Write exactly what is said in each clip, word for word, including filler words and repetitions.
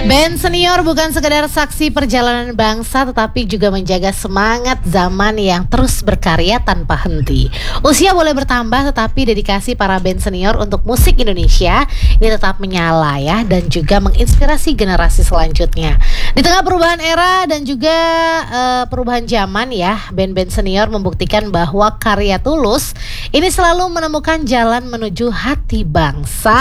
Band senior bukan sekedar saksi perjalanan bangsa, tetapi juga menjaga semangat zaman yang terus berkarya tanpa henti. Usia boleh bertambah, tetapi dedikasi para band senior untuk musik Indonesia ini tetap menyala ya, dan juga menginspirasi generasi selanjutnya. Di tengah perubahan era dan juga uh, perubahan zaman ya, band-band senior membuktikan bahwa karya tulus ini selalu menemukan jalan menuju hati bangsa.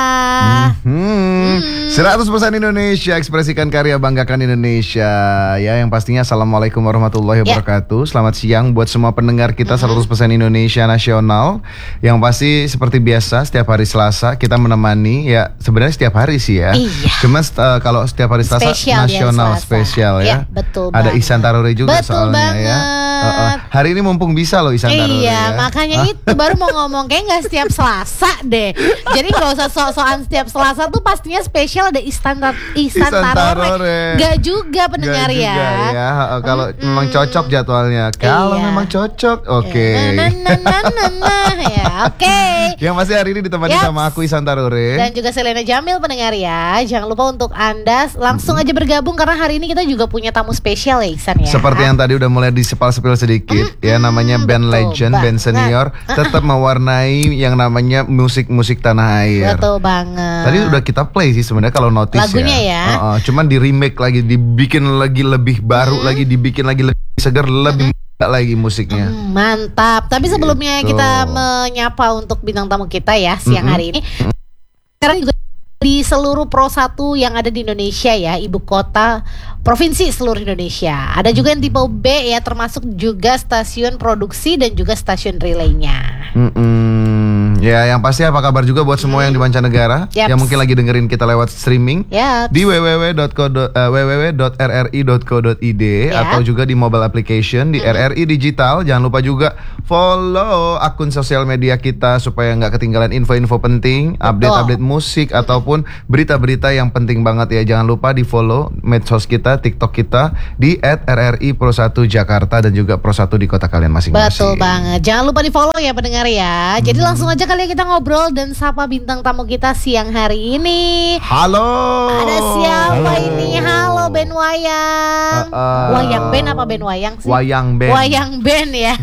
Hmm. Hmm. seratus persen Indonesia, ekspresikan karya, banggakan Indonesia. Ya, yang pastinya assalamualaikum warahmatullahi wabarakatuh. Yeah. Selamat siang buat semua pendengar kita mm-hmm. seratus persen Indonesia Nasional. Yang pasti seperti biasa setiap hari Selasa kita menemani, ya sebenarnya setiap hari sih ya. Iya. Cuma uh, kalau setiap hari Selasa spesial nasional ya, spesial ya. Ya betul. Ada banget. Ihsan Tarore juga betul soalnya banget. Ya. Uh, uh. Hari ini mumpung bisa loh Ihsan Tarore. Iya, ya. makanya Hah? itu baru mau ngomong kayak nggak setiap Selasa deh. Jadi nggak usah sok-sokan setiap Selasa tuh pastinya spesial ada Ihsan Ihsan Tarore. Gak juga pendengar Gak ya. Juga, ya. Uh, kalau mm-hmm. memang cocok jadwalnya. Kalau iya. memang cocok, oke. Okay. Nah, nah, nah, nah, nah, ya, oke. Okay. Yang pasti hari ini ditemani yep. sama aku Ihsan Tarore dan juga Selena Jamil pendengar ya. Jangan lupa untuk Anda langsung mm-hmm. aja bergabung karena hari ini kita juga punya tamu spesial ya Ihsan ya. Seperti yang tadi udah mulai disepal-sepil sedikit mm-hmm. ya, namanya band betul, legend, bang. band senior nah. tetap mewarnai yang namanya musik-musik tanah air. Betul banget. Tadi udah kita play sih sebenarnya kalau notice lagunya ya. ya. Uh-uh. Cuman di remake lagi, dibikin lagi lebih baru mm-hmm. lagi, dibikin lagi lebih segar, lebih mm-hmm. lagi musiknya. Mm, mantap. Tapi sebelumnya gitu. kita menyapa untuk bintang tamu kita ya siang mm-hmm. hari ini. Sekarang juga di seluruh Pro satu yang ada di Indonesia ya, ibu kota provinsi seluruh Indonesia. Ada juga yang tipe B ya, termasuk juga stasiun produksi dan juga stasiun relaynya. Mm-mm. Ya, yang pasti apa kabar juga buat semua hmm. yang di mancanegara yep. yang mungkin lagi dengerin kita lewat streaming yep. di w w w dot r r i dot co dot i d yep. atau juga di mobile application di hmm. R R I Digital. Jangan lupa juga follow akun sosial media kita supaya nggak ketinggalan info-info penting, update-update musik hmm. ataupun berita-berita yang penting banget ya. Jangan lupa di follow medsos kita, TikTok kita di et r r i pro satu Jakarta dan juga Pro satu di kota kalian masing-masing. Betul banget. Jangan lupa di follow ya pendengar ya. Jadi hmm. langsung aja kali kita ngobrol dan sapa bintang tamu kita siang hari ini. Halo. Ada siapa Halo. ini? Halo Ben Wayang. Uh, uh, Wayang Ben apa Ben Wayang sih? Wayang Ben. Wayang Ben ya.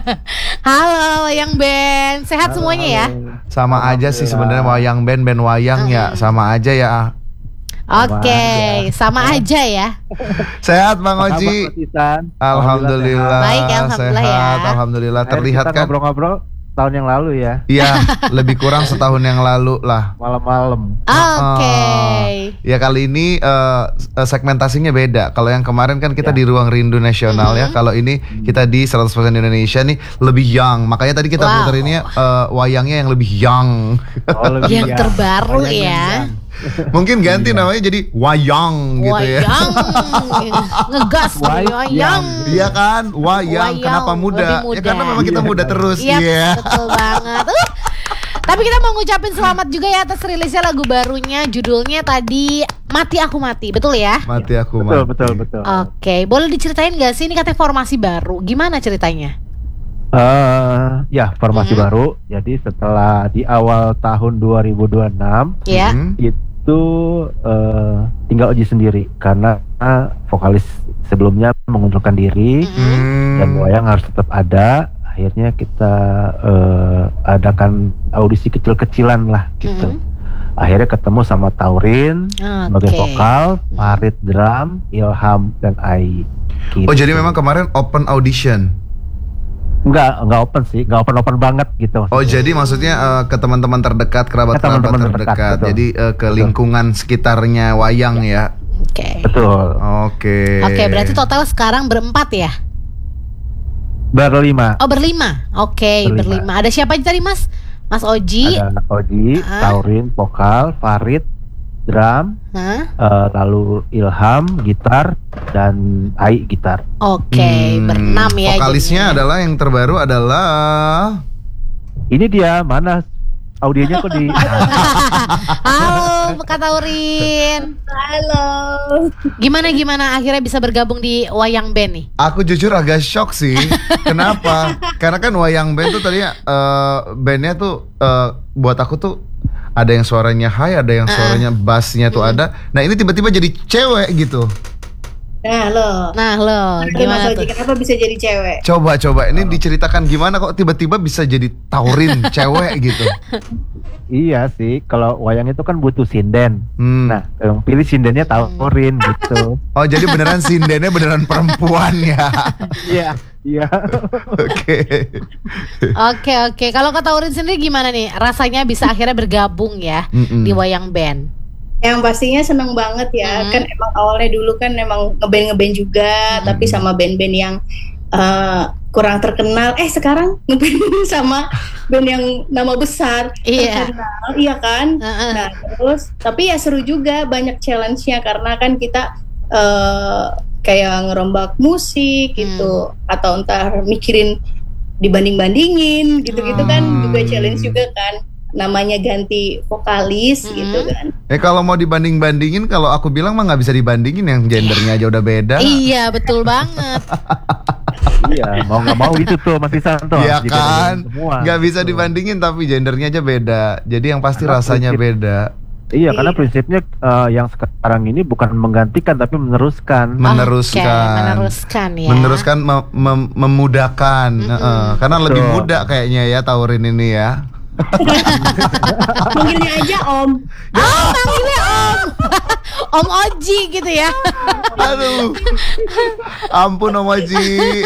Halo Wayang Ben. Sehat halo, semuanya halo. ya? Sama aja sih sebenarnya Wayang Ben, Ben Wayang uh. ya sama aja ya. Oke, okay. sama aja ya. Sehat Bang Oji. Alhamdulillah. Baik, alhamdulillah sehat, ya. Alhamdulillah. Terlihat kan ngobrol-ngobrol tahun yang lalu ya. Iya, lebih kurang setahun yang lalu lah. Malam-malam. Oke. Okay. Uh, ya kali ini uh, segmentasinya beda. Kalau yang kemarin kan kita ya. di Ruang Rindu Nasional mm-hmm. ya. Kalau ini kita di seratus persen Indonesia nih lebih young. Makanya tadi kita wow. puterinnya uh, wayangnya yang lebih young. Oh, lebih yang young. terbaru Wayang ya. Mungkin ganti namanya jadi wayang gitu ya. Wayang. Ngegas wayang. Iya kan? Wayang. wayang. Kenapa muda? muda? Ya karena memang kita muda terus. Iya. Yeah. Betul banget. Uh. Tapi kita mau ngucapin selamat juga ya atas rilisnya lagu barunya. Judulnya tadi Mati Aku Mati. Betul ya? Mati Aku Mati. Betul, betul, betul. Oke, okay. Boleh diceritain gak sih ini katanya formasi baru? Gimana ceritanya? Uh, ya formasi mm-hmm. baru. Jadi setelah di awal tahun dua ribu dua puluh enam yeah. itu uh, tinggal Oji sendiri karena uh, vokalis sebelumnya mengundurkan diri mm-hmm. dan Wayang harus tetap ada. Akhirnya kita uh, adakan audisi kecil-kecilan lah gitu. Mm-hmm. Akhirnya ketemu sama Taurin okay. sebagai vokal, Farid drum, Ilham dan Ai. Gitu. Oh jadi memang kemarin open audition? Enggak, enggak open sih, enggak open-open banget gitu. Oh jadi maksudnya uh, ke teman-teman terdekat, kerabat-kerabat terdekat, terdekat. Jadi uh, ke betul. lingkungan sekitarnya Wayang ya. Oke. Okay. Betul. Oke. Okay. Oke, okay, berarti total sekarang berempat ya? Berlima. Oh berlima, oke okay, berlima. berlima. Ada siapa aja tadi Mas? Mas Oji. Ada Oji, uh-huh. Taurin, vokal, Farid, drum, huh? uh, lalu Ilham, gitar, dan Ai, gitar. Oke, okay, hmm, berenam ya. Vokalisnya jadinya. adalah yang terbaru adalah ini dia, mana audionya kok di Halo Kak Taurin. Halo. Gimana gimana akhirnya bisa bergabung di Wayang Band nih? Aku jujur agak shock sih. Kenapa? Karena kan Wayang Band tuh tadinya uh, bandnya tuh uh, buat aku tuh ada yang suaranya high, ada yang suaranya uh. bassnya tuh hmm. ada. Nah ini tiba-tiba jadi cewek gitu. Nah lo, nah lo, gimana tuh? Kenapa bisa jadi cewek? Coba coba ini oh. diceritakan gimana kok tiba-tiba bisa jadi taurin cewek gitu? Iya sih, kalau wayang itu kan butuh sinden. Hmm. Nah, yang pilih sindennya taurin hmm. gitu. Oh jadi beneran sindennya beneran perempuan ya? Iya, iya. Oke. Oke oke. Kalau ke taurin sendiri gimana nih? Rasanya bisa akhirnya bergabung ya Mm-mm. di wayang band? Yang pastinya seneng banget ya, hmm. kan emang awalnya dulu kan emang ngeband-ngeband juga, hmm. tapi sama band-band yang uh, kurang terkenal. Eh sekarang ngeband sama band yang nama besar, iya, terkenal, iya kan? Uh-uh. Nah terus, tapi ya seru juga, banyak challenge-nya karena kan kita uh, kayak ngerombak musik gitu, hmm. atau entar mikirin dibanding-bandingin gitu-gitu hmm. kan, juga challenge juga kan. Namanya ganti vokalis mm-hmm. gitu kan. Eh kalau mau dibanding-bandingin, kalau aku bilang mah nggak bisa dibandingin, yang gendernya aja udah beda. Iya betul banget. Iya mau nggak mau itu tuh Mas Isanto. Iya kan, nggak bisa dibandingin tapi gendernya aja beda. Jadi yang pasti karena rasanya prinsip, beda. Iya karena prinsipnya uh, yang sekarang ini bukan menggantikan tapi meneruskan. Meneruskan. Okay, meneruskan ya. Meneruskan mem- mem- memudahkan. Mm-hmm. Uh, karena lebih so. mudah kayaknya ya taurin ini ya. Panggilnya aja Om. Oh, panggilnya Om. Om Oji gitu ya. Aduh. Ampun Om Oji.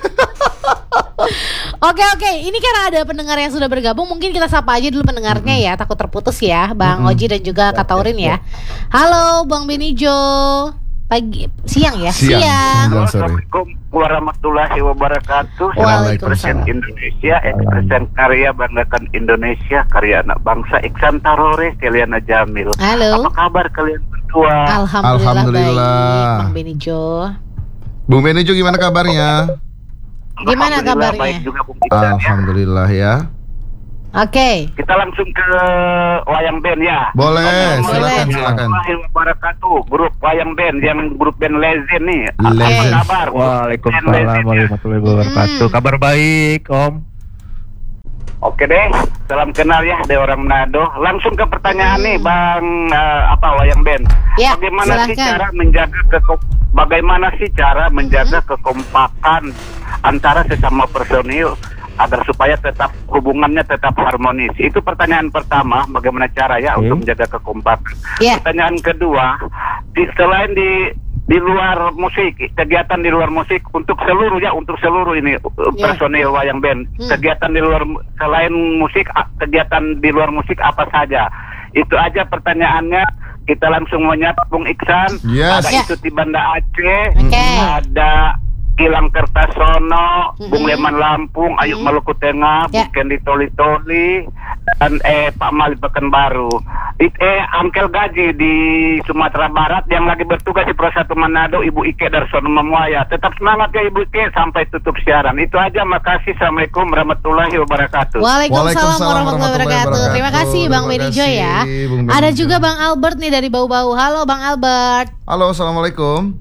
Oke oke, ini kan ada pendengar yang sudah bergabung. Mungkin kita sapa aja dulu pendengarnya ya, takut terputus ya, Bang Oji dan juga Kak Taurin ya. Halo Bang Benijo. Pagi, siang ya? Siang. Siang. Assalamualaikum warahmatullahi wabarakatuh. Waalaikumsalam. Indonesia, ekspresen karya banggakan Indonesia, karya anak bangsa Iksan Tarore, Keliana Jamil. Halo. Apa kabar kalian berdua? Alhamdulillah, Alhamdulillah. baik, Bang Benijo. Bung Benijo gimana kabarnya? Gimana kabarnya? Baik juga Bung Alhamdulillah ya. Oke. Okay. Kita langsung ke wayang band ya. Boleh, silakan silakan. Wabarakatuh, grup wayang band yang grup band Legend nih. Legend. Apa kabar? Waalaikumsalam warahmatullahi wabarakatuh. Kabar baik, Om. Oke deh, salam kenal ya dari orang Manado. Langsung ke pertanyaan hmm. nih, Bang uh, apa wayang band. Ya, bagaimana silakan. sih cara menjaga ke bagaimana sih cara menjaga hmm. kekompakan antara sesama personil agar supaya tetap hubungannya tetap harmonis. Itu pertanyaan pertama, bagaimana cara ya okay. untuk menjaga kekompakan. Yeah. Pertanyaan kedua, di, selain di di luar musik, kegiatan di luar musik untuk seluruh ya untuk seluruh ini yeah. personil wayang band, hmm. kegiatan di luar selain musik, kegiatan di luar musik apa saja? Itu aja pertanyaannya. Kita langsung menyapa Bung Iksan. Yes. Ada yeah. itu di Banda Aceh, okay. ada Gilang Kertasono, mm-hmm. Bung Leman Lampung, Ayub mm-hmm. Maluku Tengah, yeah. Bung Kendi Toli Toli, dan eh Pak Mali Pekanbaru. It, eh Angkel Gaji di Sumatera Barat yang lagi bertugas di Pro satu Manado, Ibu Ike Darsono Memuaya. Tetap semangat ya Ibu Ike sampai tutup siaran. Itu aja, makasih. Assalamualaikum warahmatullahi wabarakatuh. Waalaikumsalam warahmatullahi wabarakatuh. Terima kasih Bang Benijo ya. Ada juga Bang Albert nih dari Bau-Bau. Halo Bang Albert. Halo, assalamualaikum.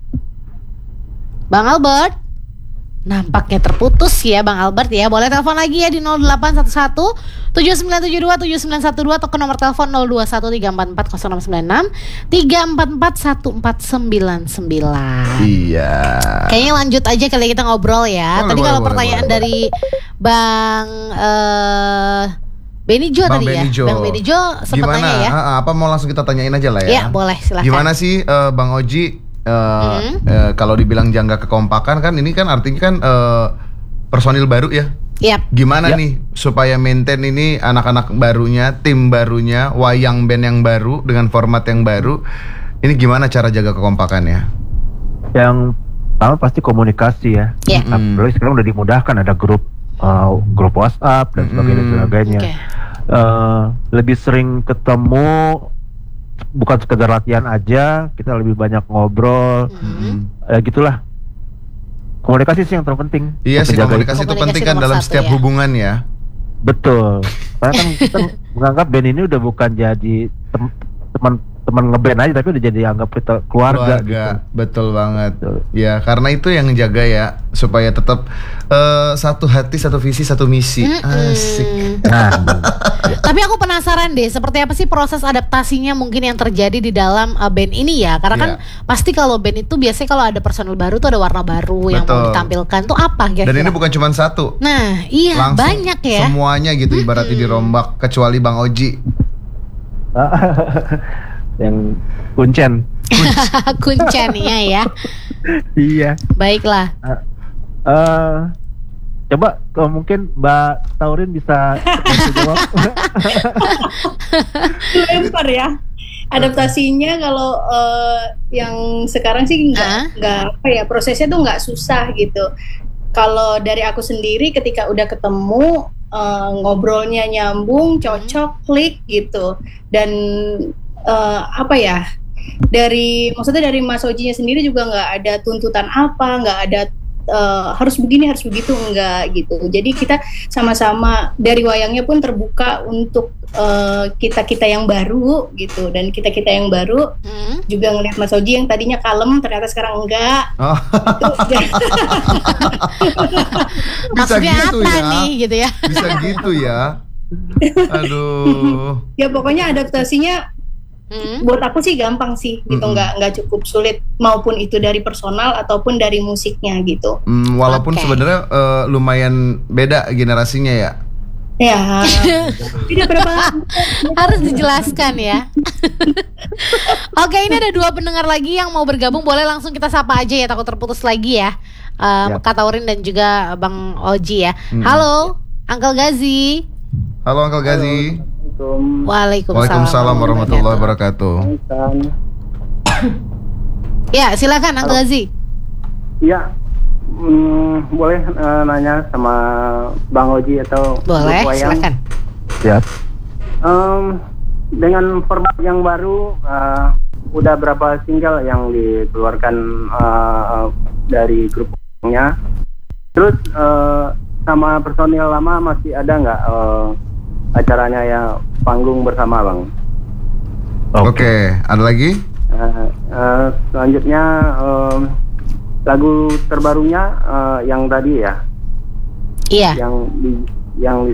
Bang Albert, nampaknya terputus ya Bang Albert ya. Boleh telepon lagi ya di nol delapan satu satu tujuh sembilan tujuh dua tujuh sembilan satu dua atau ke nomor telepon nol dua satu tiga empat empat nol enam sembilan enam tiga empat empat satu empat sembilan sembilan. Iya. Kayaknya lanjut aja kali kita ngobrol ya. Boleh, tadi boleh, kalau boleh, pertanyaan boleh, dari Bang uh, Benijo Bang tadi Benijo. ya. Bang Benijo sempat nanya ya. Ha, apa mau langsung kita tanyain aja lah ya? Iya boleh silakan. Gimana sih uh, Bang Oji? Uh, hmm. uh, kalau dibilang jangka kekompakan kan ini kan artinya kan uh, personil baru ya. Yep. Gimana yep. nih supaya maintain ini anak-anak barunya, tim barunya, wayang band yang baru dengan format yang baru. Ini gimana cara jaga kekompakannya? Yang pertama pasti komunikasi ya. Yeah. Apalagi sekarang udah dimudahkan, ada grup uh, grup WhatsApp dan sebagainya mm. sebagainya. Okay. Uh, lebih sering ketemu. Bukan sekedar latihan aja, kita lebih banyak ngobrol, mm-hmm. ya gitulah. Komunikasi sih yang terpenting. Iya sih, komunikasi itu, itu penting kan dalam setiap ya. hubungan ya. Betul. Karena kan kita menganggap band ini udah bukan jadi tem- teman teman ngeband aja tapi udah jadi anggap kita keluarga, keluarga gitu. Betul banget. Betul. Ya karena itu yang ngejaga ya supaya tetap uh, satu hati, satu visi, satu misi. Mm-mm. Asik. Nah, Tapi aku penasaran deh, seperti apa sih proses adaptasinya mungkin yang terjadi di dalam uh, band ini ya? Karena kan Iya. pasti kalau band itu biasanya kalau ada personil baru tuh ada warna baru yang mau Betul. ditampilkan tuh apa kira-kira? Dan ini bukan cuma satu. Nah, iya Langsung banyak ya. semuanya gitu ibaratnya dirombak kecuali Bang Oji. yang kuncen. Kuncennya ya. Iya. Baiklah. Eh, coba kalau mungkin Mbak Taurin bisa jawab. Lempar ya. Adaptasinya kalau uh, yang sekarang sih nggak nggak apa ya, prosesnya tuh nggak susah gitu. Kalau dari aku sendiri ketika udah ketemu uh, ngobrolnya nyambung, cocok, klik gitu. Dan uh, apa ya? Dari maksudnya dari Mas Ojinya sendiri juga nggak ada tuntutan apa, nggak ada uh, harus begini harus begitu, enggak gitu. Jadi kita sama-sama dari wayangnya pun terbuka untuk uh, kita-kita yang baru gitu, dan kita-kita yang baru Hmm. juga ngelihat Mas Oji yang tadinya kalem ternyata sekarang enggak. Oh. Itu, Bisa Maksudnya gitu apa ya. nih gitu ya? Bisa gitu ya. Aduh. ya pokoknya adaptasinya Hmm. buat aku sih gampang sih gitu, Mm-mm. nggak nggak cukup sulit, maupun itu dari personal ataupun dari musiknya gitu. Hmm, walaupun Oke. sebenarnya eh, lumayan beda generasinya ya. Ya, tidak berapa. Harus dijelaskan ya. Oke, ini ada dua pendengar lagi yang mau bergabung. Boleh langsung kita sapa aja ya, takut terputus lagi ya. Um, Ya. Kak Taurin dan juga Bang Oji ya. Hmm. Halo, Uncle Gazi. Halo Uncle Gazi. Waalaikumsalam, Waalaikumsalam warahmatullahi wabarakatuh. Ya, silakan Uncle Gazi. Iya, hmm, boleh uh, nanya sama Bang Oji atau Boleh, Grup Wayang? silakan. Siap. Um, dengan format yang baru, uh, udah berapa single yang dikeluarkan uh, dari grup Wayangnya? Terus uh, sama personil lama masih ada nggak uh, acaranya ya panggung bersama Bang? Oke, ada lagi? Uh, uh, selanjutnya um, lagu terbarunya uh, yang tadi ya, Iya. yang di yang